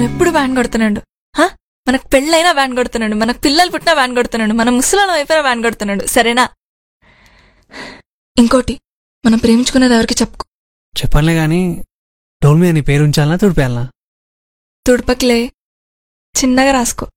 ఎప్పుడు వ్యాన్ కొడుతున్నాడు. మనకు పెళ్ళైనా వ్యాన్ కొడుతున్నాడు, మనకు పిల్లలు పుట్టినా వ్యాన్ కొడుతున్నాడు, మన ముసలాల వైపున వ్యాన్ కొడుతున్నాడు. సరేనా? ఇంకోటి, మనం ప్రేమించుకునేది ఎవరికి చెప్పుకో. చెప్పనులే గాని డోల్ మీద నీ పేరు ఉంచాలనా తుడిపేయాలనా? తుడపకిలే, చిన్నగా రాసుకో.